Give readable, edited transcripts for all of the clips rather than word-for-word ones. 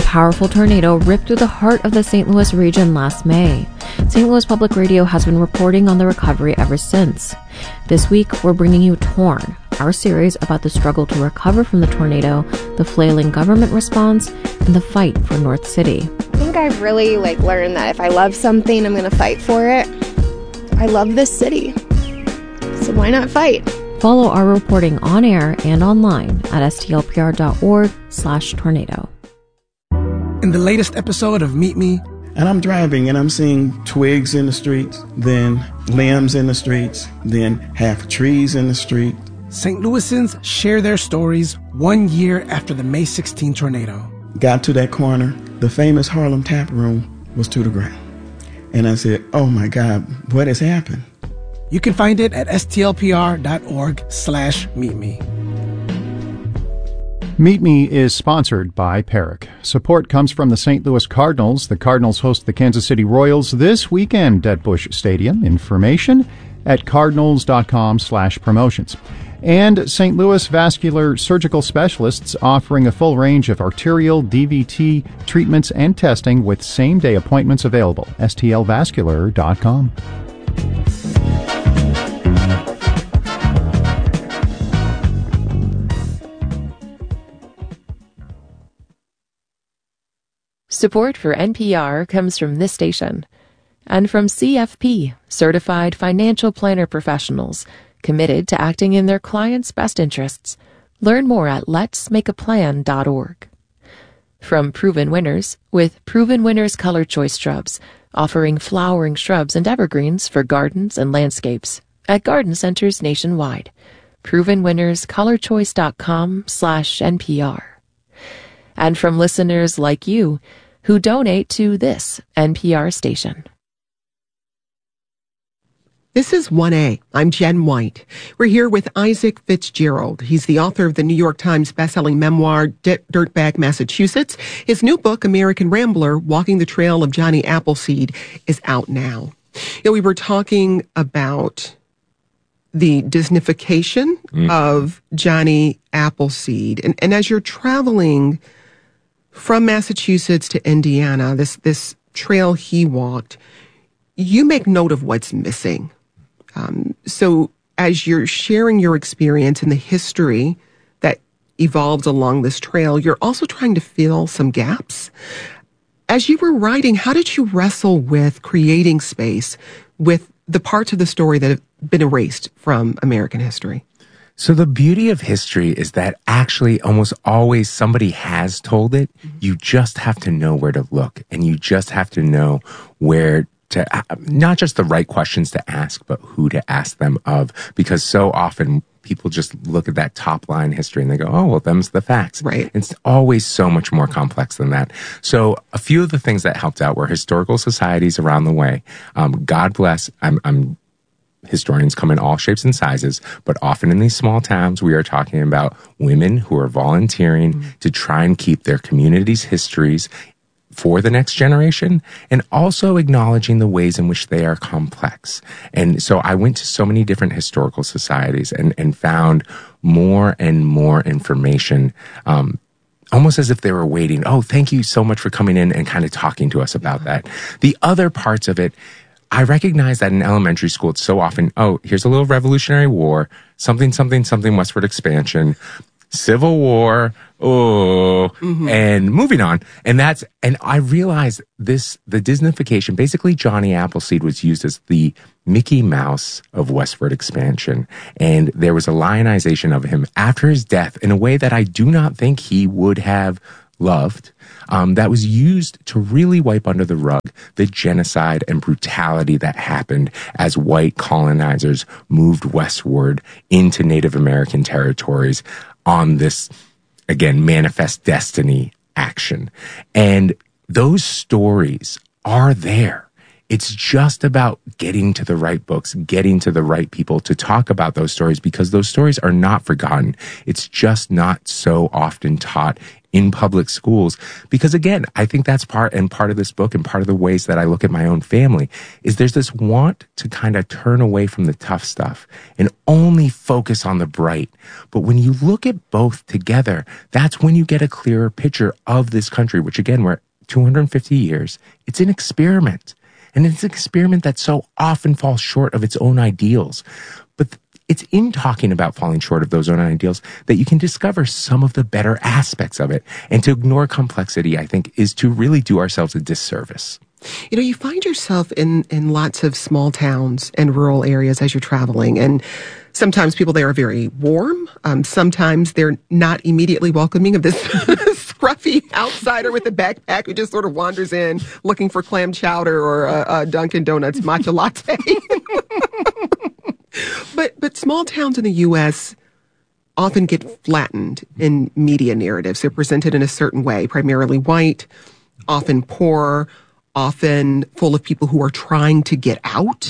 powerful tornado ripped through the heart of the St. Louis region last May. St. Louis Public Radio has been reporting on the recovery ever since. This week, we're bringing you Torn, our series about the struggle to recover from the tornado, the flailing government response, and the fight for North City. I think I've really learned that if I love something, I'm going to fight for it. I love this city, so why not fight? Follow our reporting on air and online at stlpr.org/tornado. In the latest episode of Meet Me, and I'm driving and I'm seeing twigs in the streets, then limbs in the streets, then half trees in the street. St. Louisans share their stories 1 year after the May 16 tornado. Got to that corner, the famous Harlem Tap Room was to the ground. And I said, oh my God, what has happened? You can find it at stlpr.org/meetme. Meet Me is sponsored by Peric. Support comes from the St. Louis Cardinals. The Cardinals host the Kansas City Royals this weekend at Busch Stadium. Information at cardinals.com/promotions. And St. Louis Vascular Surgical Specialists offering a full range of arterial, DVT treatments and testing with same-day appointments available. stlvascular.com. Support for NPR comes from this station and from CFP, Certified Financial Planner Professionals, committed to acting in their clients' best interests. Learn more at letsmakeaplan.org. From Proven Winners, with Proven Winners Color Choice Shrubs, offering flowering shrubs and evergreens for gardens and landscapes at garden centers nationwide. ProvenWinnersColorChoice.com/NPR. And from listeners like you who donate to this NPR station. This is 1A. I'm Jen White. We're here with Isaac Fitzgerald. He's the author of the New York Times bestselling memoir, Dirtbag Massachusetts. His new book, American Rambler, Walking the Trail of Johnny Appleseed, is out now. We were talking about the Disneyfication of Johnny Appleseed. And as you're traveling from Massachusetts to Indiana, this trail he walked, you make note of what's missing. So as you're sharing your experience and the history that evolved along this trail, you're also trying to fill some gaps. As you were writing, how did you wrestle with creating space with the parts of the story that have been erased from American history? So the beauty of history is that actually almost always somebody has told it. You just have to know where to look, and you just have to know where to, not just the right questions to ask, but who to ask them of. Because so often people just look at that top line history and they go, oh, well, them's the facts. Right. It's always so much more complex than that. So a few of the things that helped out were historical societies around the way. God bless, historians come in all shapes and sizes, but often in these small towns, we are talking about women who are volunteering to try and keep their community's histories for the next generation, and also acknowledging the ways in which they are complex. And so I went to so many different historical societies and found more and more information, almost as if they were waiting. Oh, thank you so much for coming in and kind of talking to us about that. The other parts of it, I recognize that in elementary school, it's so often, oh, here's a little Revolutionary War, something, westward expansion, Civil War, and moving on. And I realized the Disneyfication, basically Johnny Appleseed was used as the Mickey Mouse of westward expansion. And there was a lionization of him after his death in a way that I do not think he would have loved, that was used to really wipe under the rug the genocide and brutality that happened as white colonizers moved westward into Native American territories on this, again, manifest destiny action. And those stories are there. It's just about getting to the right books, getting to the right people to talk about those stories, because those stories are not forgotten. It's just not so often taught in public schools. Because again, I think that's part of this book and part of the ways that I look at my own family is there's this want to kind of turn away from the tough stuff and only focus on the bright. But when you look at both together, that's when you get a clearer picture of this country, which again, we're 250 years. It's an experiment. And it's an experiment that so often falls short of its own ideals. But it's in talking about falling short of those own ideals that you can discover some of the better aspects of it. And to ignore complexity, I think, is to really do ourselves a disservice. You know, you find yourself in lots of small towns and rural areas as you're traveling. And sometimes people there are very warm. Sometimes they're not immediately welcoming of this scruffy outsider with a backpack who just sort of wanders in looking for clam chowder or a Dunkin' Donuts matcha latte. But small towns in the U.S. often get flattened in media narratives. They're presented in a certain way, primarily white, often poor, often full of people who are trying to get out.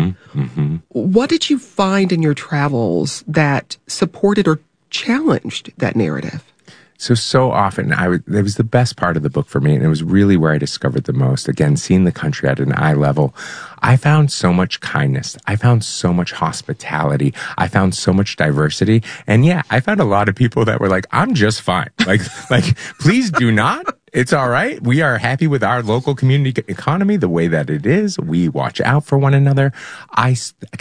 What did you find in your travels that supported or challenged that narrative? So often, it was the best part of the book for me, and it was really where I discovered the most. Again, seeing the country at an eye level, I found so much kindness. I found so much hospitality. I found so much diversity. And yeah, I found a lot of people that were like, I'm just fine. Like, please do not. It's all right. We are happy with our local community economy the way that it is. We watch out for one another. I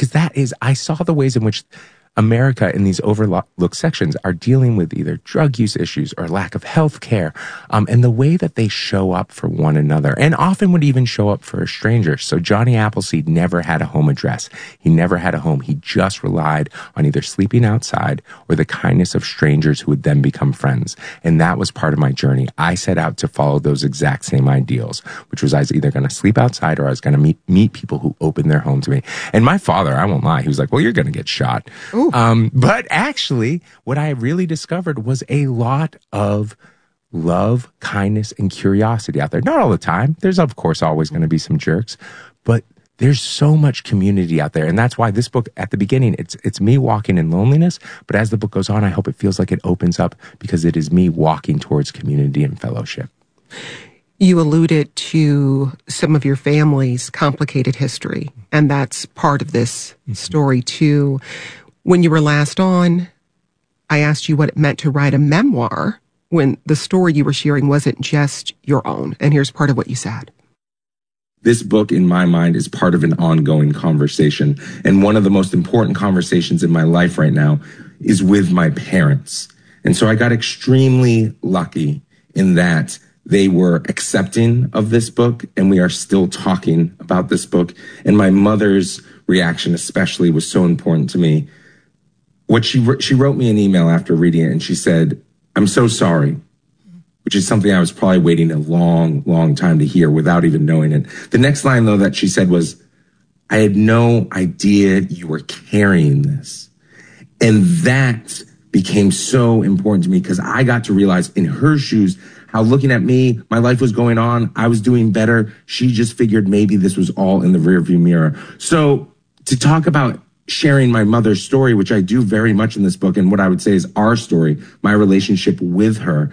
saw the ways in which America in these overlooked sections are dealing with either drug use issues or lack of health care, and the way that they show up for one another, and often would even show up for a stranger. So Johnny Appleseed never had a home address. He never had a home. He just relied on either sleeping outside or the kindness of strangers who would then become friends. And that was part of my journey. I set out to follow those exact same ideals, which was I was either going to sleep outside or I was going to meet people who opened their home to me. And my father, I won't lie, he was like, well, you're going to get shot. But actually, what I really discovered was a lot of love, kindness, and curiosity out there. Not all the time. There's, of course, always going to be some jerks, but there's so much community out there. And that's why this book, at the beginning, it's me walking in loneliness. But as the book goes on, I hope it feels like it opens up because it is me walking towards community and fellowship. You alluded to some of your family's complicated history, and that's part of this story, too. When you were last on, I asked you what it meant to write a memoir when the story you were sharing wasn't just your own. And here's part of what you said. This book, in my mind, is part of an ongoing conversation. And one of the most important conversations in my life right now is with my parents. And so I got extremely lucky in that they were accepting of this book, and we are still talking about this book. And my mother's reaction especially was so important to me. What she wrote me an email after reading it, and she said, I'm so sorry, which is something I was probably waiting a long, long time to hear without even knowing it. The next line, though, that she said was, I had no idea you were carrying this. And that became so important to me because I got to realize in her shoes how looking at me, my life was going on, I was doing better. She just figured maybe this was all in the rearview mirror. So to talk about sharing my mother's story, which I do very much in this book, and what I would say is our story, my relationship with her,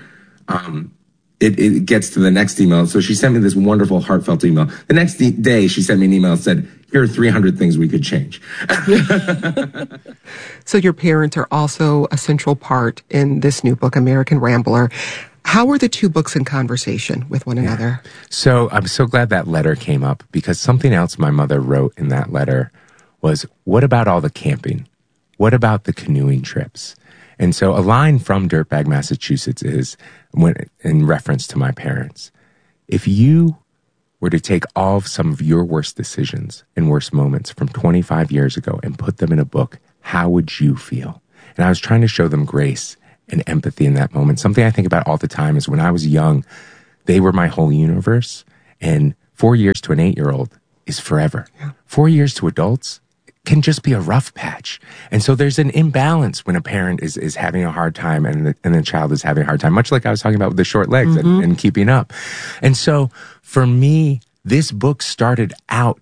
it gets to the next email. So she sent me this wonderful, heartfelt email. The next day, she sent me an email and said, here are 300 things we could change. So your parents are also a central part in this new book, American Rambler. How are the two books in conversation with one another? So I'm so glad that letter came up because something else my mother wrote in that letter was, what about all the camping? What about the canoeing trips? And so a line from Dirtbag, Massachusetts is, in reference to my parents, if you were to take all of some of your worst decisions and worst moments from 25 years ago and put them in a book, how would you feel? And I was trying to show them grace and empathy in that moment. Something I think about all the time is when I was young, they were my whole universe. And 4 years to an 8-year-old is forever. Yeah. 4 years to adults can just be a rough patch. And so there's an imbalance when a parent is having a hard time and the child is having a hard time, much like I was talking about with the short legs and keeping up. And so for me, this book started out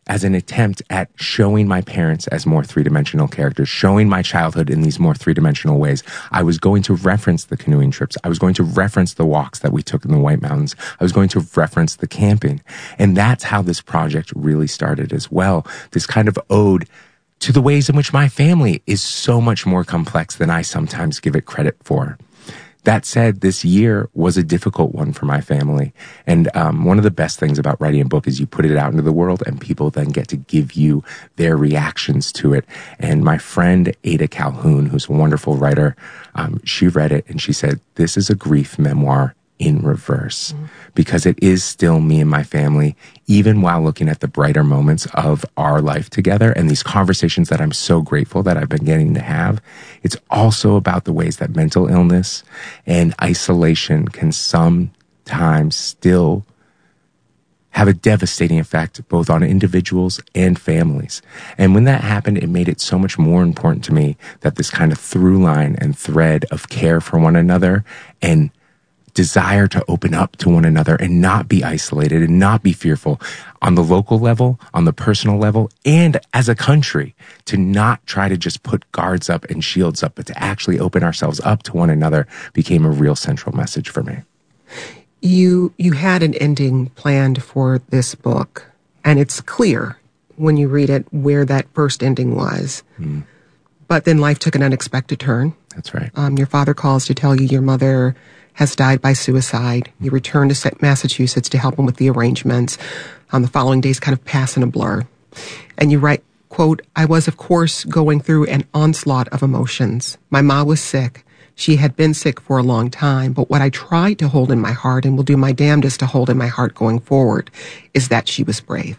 as an attempt at showing my parents as more three-dimensional characters, showing my childhood in these more three-dimensional ways. I was going to reference the canoeing trips. I was going to reference the walks that we took in the White Mountains. I was going to reference the camping. And that's how this project really started as well. This kind of ode to the ways in which my family is so much more complex than I sometimes give it credit for. That said, this year was a difficult one for my family. And one of the best things about writing a book is you put it out into the world and people then get to give you their reactions to it. And my friend Ada Calhoun, who's a wonderful writer, she read it and she said, this is a grief memoir in reverse, because it is still me and my family, even while looking at the brighter moments of our life together and these conversations that I'm so grateful that I've been getting to have. It's also about the ways that mental illness and isolation can sometimes still have a devastating effect both on individuals and families. And when that happened, it made it so much more important to me that this kind of through line and thread of care for one another and desire to open up to one another and not be isolated and not be fearful on the local level, on the personal level, and as a country, to not try to just put guards up and shields up, but to actually open ourselves up to one another became a real central message for me. You had an ending planned for this book, and it's clear when you read it where that first ending was. But then life took an unexpected turn. That's right. Your father calls to tell you your mother has died by suicide. You return to Massachusetts to help him with the arrangements. The following days kind of pass in a blur. And you write, quote, I was, of course, going through an onslaught of emotions. My ma was sick. She had been sick for a long time, but what I tried to hold in my heart and will do my damnedest to hold in my heart going forward is that she was brave.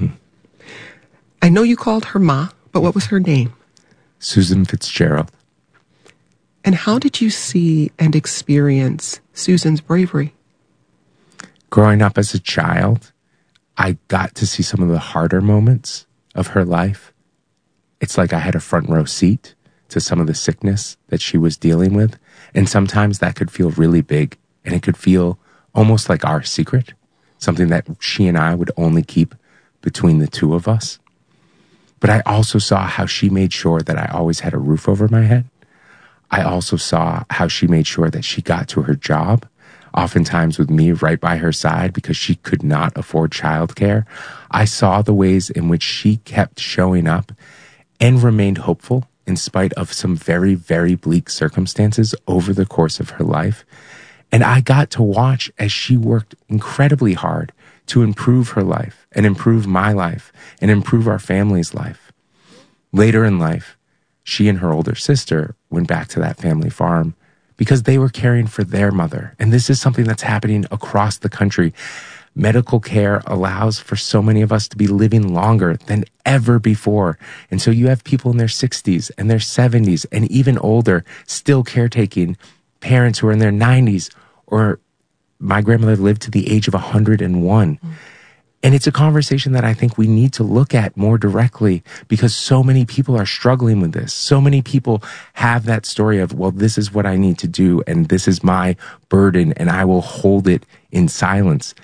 I know you called her Ma, but what was her name? Susan Fitzgerald. And how did you see and experience Susan's bravery? Growing up as a child, I got to see some of the harder moments of her life. It's like I had a front row seat to some of the sickness that she was dealing with. And sometimes that could feel really big, and it could feel almost like our secret, something that she and I would only keep between the two of us. But I also saw how she made sure that I always had a roof over my head. I also saw how she made sure that she got to her job, oftentimes with me right by her side because she could not afford childcare. I saw the ways in which she kept showing up and remained hopeful in spite of some very, very bleak circumstances over the course of her life. And I got to watch as she worked incredibly hard to improve her life and improve my life and improve our family's life. Later in life, she and her older sister went back to that family farm because they were caring for their mother. And this is something that's happening across the country. Medical care allows for so many of us to be living longer than ever before. And so you have people in their 60s and their 70s and even older still caretaking parents who are in their 90s, or my grandmother lived to the age of 101. And it's a conversation that I think we need to look at more directly because so many people are struggling with this. So many people have that story of, well, this is what I need to do and this is my burden and I will hold it in silence.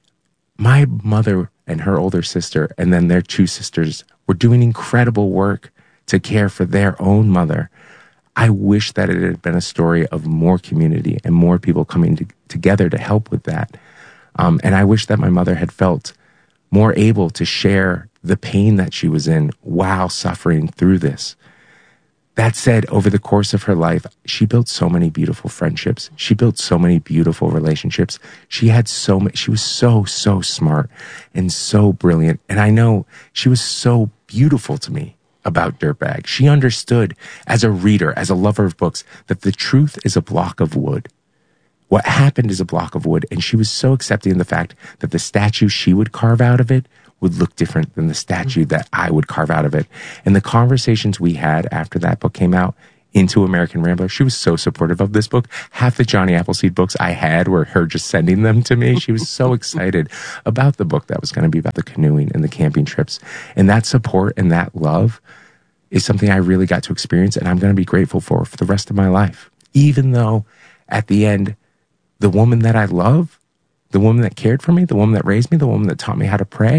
My mother and her older sister and then their two sisters were doing incredible work to care for their own mother. I wish that it had been a story of more community and more people coming together to help with that. And I wish that my mother had felt more able to share the pain that she was in while suffering through this. That said, over the course of her life, she built so many beautiful friendships. She built so many beautiful relationships. She had she was so smart and so brilliant. And I know she was so beautiful to me about Dirtbag. She understood as a reader, as a lover of books, that the truth is a block of wood. What happened is a block of wood, and she was so accepting of the fact that the statue she would carve out of it would look different than the statue that I would carve out of it. And the conversations we had after that book came out into American Rambler, she was so supportive of this book. Half the Johnny Appleseed books I had were her just sending them to me. She was so excited about the book that was going to be about the canoeing and the camping trips. And that support and that love is something I really got to experience, and I'm going to be grateful for the rest of my life. Even though at the end, the woman that I love, the woman that cared for me, the woman that raised me, the woman that taught me how to pray,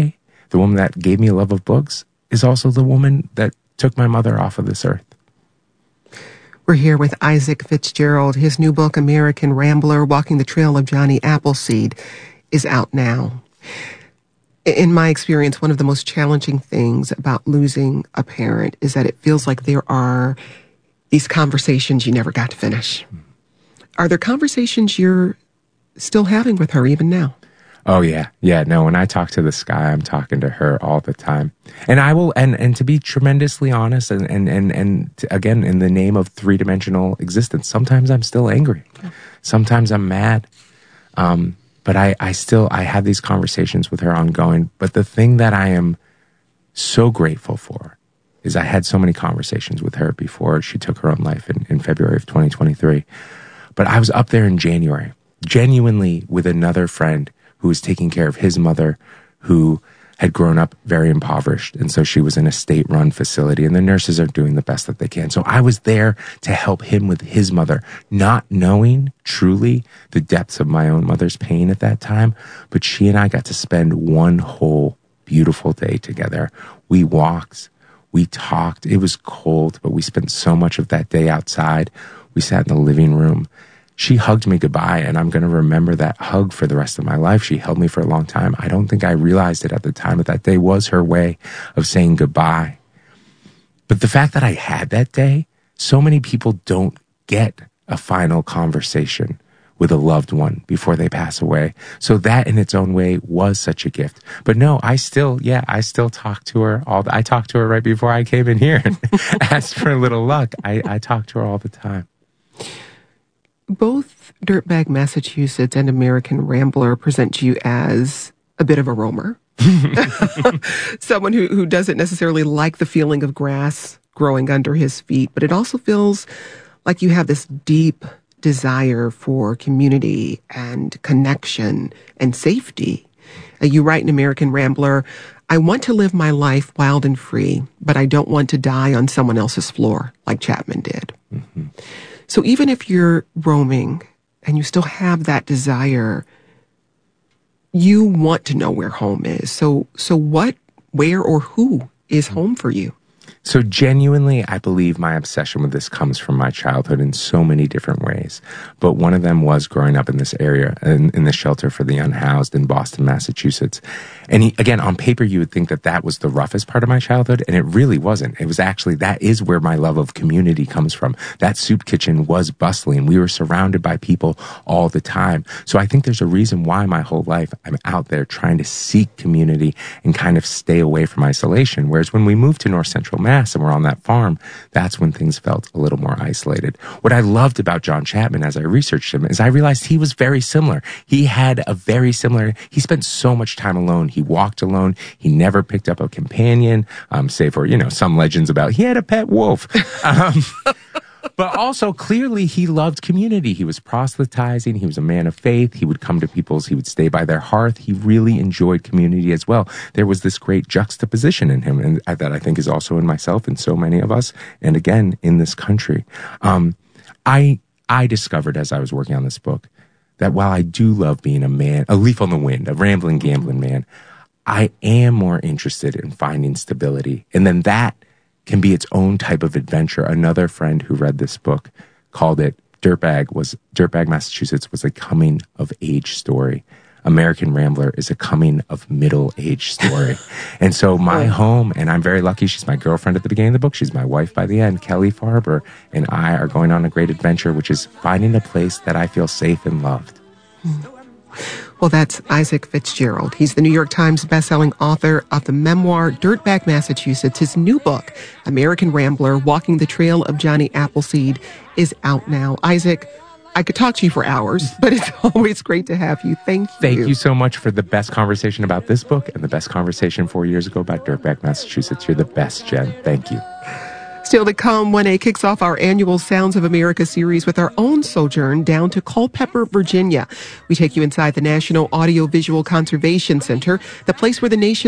the woman that gave me a love of books, is also the woman that took my mother off of this earth. We're here with Isaac Fitzgerald. His new book, American Rambler, Walking the Trail of Johnny Appleseed, is out now. In my experience, one of the most challenging things about losing a parent is that it feels like there are these conversations you never got to finish. Are there conversations you're still having with her even now? Oh, yeah. Yeah, no, when I talk to the sky, I'm talking to her all the time. And I will, and to be tremendously honest, and again, in the name of three-dimensional existence, sometimes I'm still angry. Sometimes I'm mad. But I have these conversations with her ongoing. But the thing that I am so grateful for is I had so many conversations with her before she took her own life in February of 2023. But I was up there in January, genuinely with another friend who was taking care of his mother, who had grown up very impoverished. And so she was in a state-run facility, and the nurses are doing the best that they can. So I was there to help him with his mother, not knowing truly the depths of my own mother's pain at that time. But she and I got to spend one whole beautiful day together. We walked, we talked. It was cold, but we spent so much of that day outside. We sat in the living room. She hugged me goodbye, and I'm going to remember that hug for the rest of my life. She held me for a long time. I don't think I realized it at the time, but that day was her way of saying goodbye. But the fact that I had that day, so many people don't get a final conversation with a loved one before they pass away. So that in its own way was such a gift. But no, I still talk to her I talked to her right before I came in here and asked for a little luck. I talk to her all the time. Both Dirtbag Massachusetts and American Rambler present you as a bit of a roamer. Someone who doesn't necessarily like the feeling of grass growing under his feet, but it also feels like you have this deep desire for community and connection and safety. You write in American Rambler, I want to live my life wild and free, but I don't want to die on someone else's floor like Chapman did. Mm-hmm. So even if you're roaming and you still have that desire, you want to know where home is. So what, where, or who is home for you? So genuinely, I believe my obsession with this comes from my childhood in so many different ways. But one of them was growing up in this area, in the shelter for the unhoused in Boston, Massachusetts. And again, on paper, you would think that that was the roughest part of my childhood, and it really wasn't. It was actually, that is where my love of community comes from. That soup kitchen was bustling. We were surrounded by people all the time. So I think there's a reason why my whole life I'm out there trying to seek community and kind of stay away from isolation. Whereas when we moved to North Central Mass and we're on that farm, that's when things felt a little more isolated. What I loved about John Chapman as I researched him is I realized he was very similar. He spent so much time alone. He walked alone. He never picked up a companion, save for, some legends about he had a pet wolf. But also, clearly, he loved community. He was proselytizing. He was a man of faith. He would come to people's, he would stay by their hearth. He really enjoyed community as well. There was this great juxtaposition in him, and that I think is also in myself and so many of us, and again, in this country. I discovered as I was working on this book that while I do love being a leaf on the wind, a rambling, gambling man, I am more interested in finding stability. And then that can be its own type of adventure. Another friend who read this book called it Dirtbag Massachusetts was a coming of age story. American Rambler is a coming of middle age story. And so my home, and I'm very lucky, she's my girlfriend at the beginning of the book. She's my wife by the end, Kelly Farber, and I are going on a great adventure, which is finding a place that I feel safe and loved. Well, that's Isaac Fitzgerald. He's the New York Times bestselling author of the memoir Dirtbag Massachusetts. His new book, American Rambler, Walking the Trail of Johnny Appleseed, is out now. Isaac, I could talk to you for hours, but it's always great to have you. Thank you. Thank you so much for the best conversation about this book and the best conversation 4 years ago about Dirtbag Massachusetts. You're the best, Jen. Thank you. Still to come, 1A kicks off our annual Sounds of America series with our own sojourn down to Culpeper, Virginia. We take you inside the National Audiovisual Conservation Center, the place where the nation